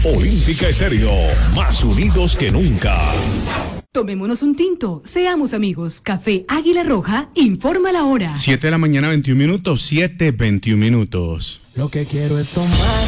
Olímpica Estéreo, más unidos que nunca. Tomémonos un tinto, seamos amigos. Café Águila Roja, informa la hora. 7 de la mañana, 21 minutos, 7:21. Lo que quiero es tomar